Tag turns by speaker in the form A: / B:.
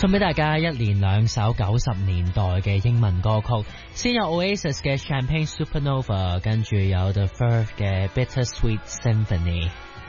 A: 送俾大家一連兩首90年代嘅英文歌曲，先有 Oasis 嘅 Champagne Supernova， 跟住有 The Verve 嘅 Bittersweet Symphony。